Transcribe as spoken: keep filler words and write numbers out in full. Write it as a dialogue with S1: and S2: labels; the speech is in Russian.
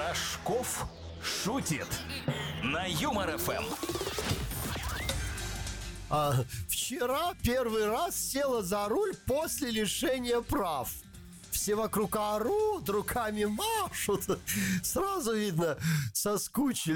S1: Рожков шутит на Юмор ФМ.
S2: А, вчера первый раз села за руль после лишения прав. Все вокруг орут, руками машут. Сразу видно, соскучились.